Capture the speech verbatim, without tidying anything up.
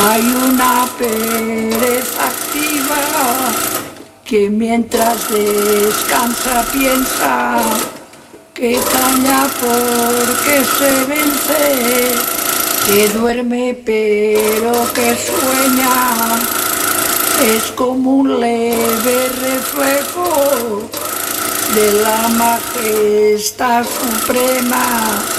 Hay una pereza activa que mientras descansa piensa que caña porque se vence, que duerme pero que sueña, es como un leve reflejo de la majestad suprema